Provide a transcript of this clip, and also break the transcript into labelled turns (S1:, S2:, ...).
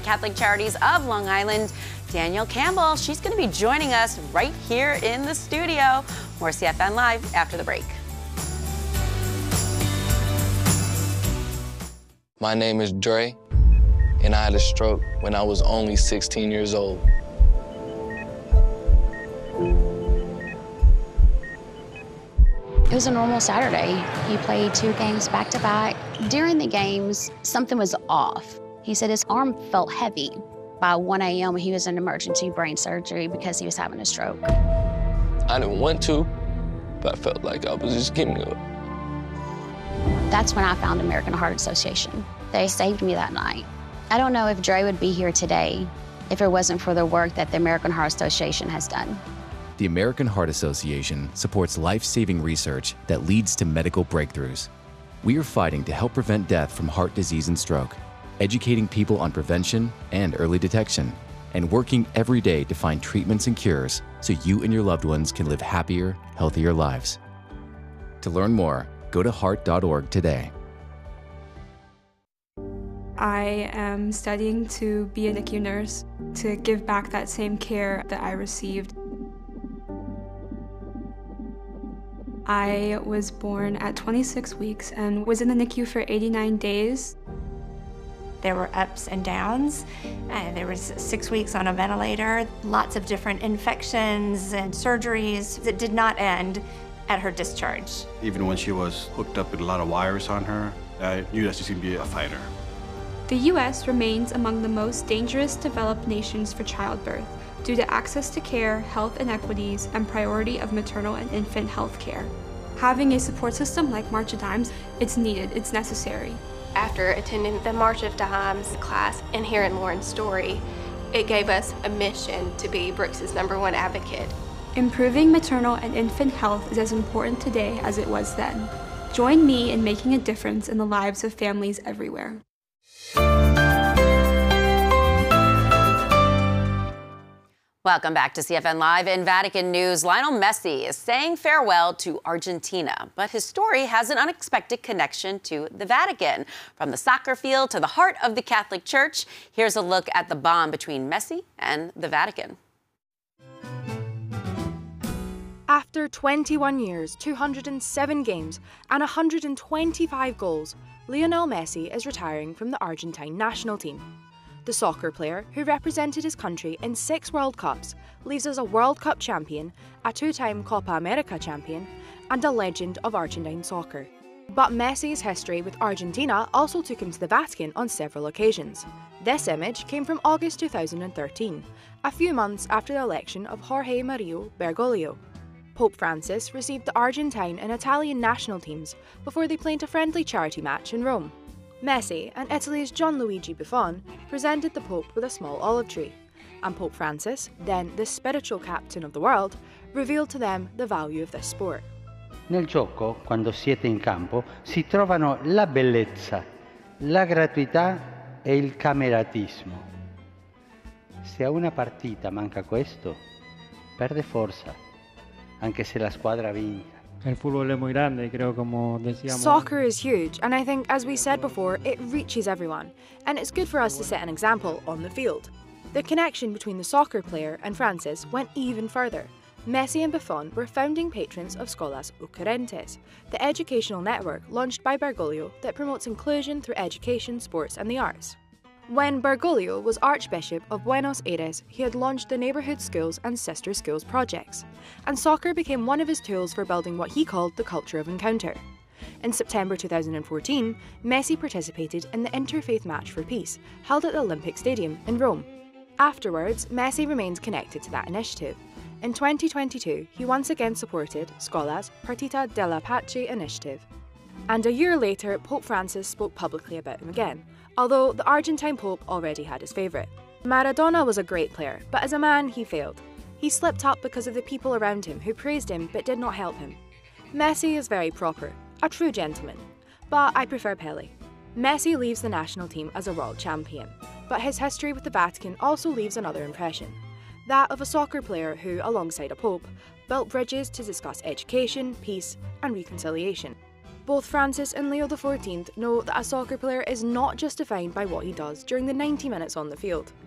S1: Catholic Charities of Long Island, Danielle Campbell. She's going to be joining us right here in the studio. More CFN Live after the break.
S2: My name is Dre, and I had a stroke when I was only 16 years old.
S3: It was a normal Saturday. He played 2 games back-to-back. During the games, something was off. He said his arm felt heavy. By 1 a.m., he was in emergency brain surgery because he was having a stroke.
S2: I didn't want to, but I felt like I was just giving up.
S3: That's when I found American Heart Association. They saved me that night. I don't know if Dre would be here today if it wasn't for the work that the American Heart Association has done.
S4: The American Heart Association supports life-saving research that leads to medical breakthroughs. We are fighting to help prevent death from heart disease and stroke, educating people on prevention and early detection, and working every day to find treatments and cures so you and your loved ones can live happier, healthier lives. To learn more, go to heart.org today.
S5: I am studying to be a NICU nurse, to give back that same care that I received. I was born at 26 weeks and was in the NICU for 89 days.
S6: There were ups and downs. There was 6 weeks on a ventilator, lots of different infections and surgeries that did not end at her discharge.
S7: Even when she was hooked up with a lot of wires on her, I knew that she was going to be a fighter.
S5: The U.S. remains among the most dangerous developed nations for childbirth due to access to care, health inequities, and priority of maternal and infant health care. Having a support system like March of Dimes, it's needed, it's necessary.
S8: After attending the March of Dimes class and hearing Lauren's story, it gave us a mission to be Brooks' #1 advocate.
S5: Improving maternal and infant health is as important today as it was then. Join me in making a difference in the lives of families everywhere.
S1: Welcome back to CFN Live. In Vatican news, Lionel Messi is saying farewell to Argentina, but his story has an unexpected connection to the Vatican. From the soccer field to the heart of the Catholic Church, here's a look at the bond between Messi and the Vatican.
S9: After 21 years, 207 games, and 125 goals, Lionel Messi is retiring from the Argentine national team. The soccer player, who represented his country in 6 World Cups, leaves as a World Cup champion, a 2-time Copa America champion, and a legend of Argentine soccer. But Messi's history with Argentina also took him to the Vatican on several occasions. This image came from August 2013, a few months after the election of Jorge Mario Bergoglio. Pope Francis received the Argentine and Italian national teams before they played a friendly charity match in Rome. Messi and Italy's Gianluigi Buffon presented the Pope with a small olive tree, and Pope Francis, then the spiritual captain of the world, revealed to them the value of this sport.
S10: Nel gioco, quando siete in campo, si trovano la bellezza, la gratuità e il cameratismo. Se a una partita manca questo, perde forza, anche se la squadra vinca.
S9: Soccer is huge, and I think, as we said before, it reaches everyone, and it's good for us to set an example on the field. The connection between the soccer player and Francis went even further. Messi and Buffon were founding patrons of Scholas Occurrentes, the educational network launched by Bergoglio that promotes inclusion through education, sports and the arts. When Bergoglio was Archbishop of Buenos Aires, he had launched the Neighbourhood Schools and Sister Schools projects, and soccer became one of his tools for building what he called the culture of encounter. In September 2014, Messi participated in the Interfaith Match for Peace, held at the Olympic Stadium in Rome. Afterwards, Messi remained connected to that initiative. In 2022, he once again supported Scholas Partita della Pace initiative. And a year later, Pope Francis spoke publicly about him again, although the Argentine Pope already had his favourite. Maradona was a great player, but as a man, he failed. He slipped up because of the people around him who praised him but did not help him. Messi is very proper, a true gentleman, but I prefer Pelé. Messi leaves the national team as a world champion, but his history with the Vatican also leaves another impression, that of a soccer player who, alongside a pope, built bridges to discuss education, peace and reconciliation. Both Francis and Leo XIV know that a soccer player is not just defined by what he does during the 90 minutes on the field.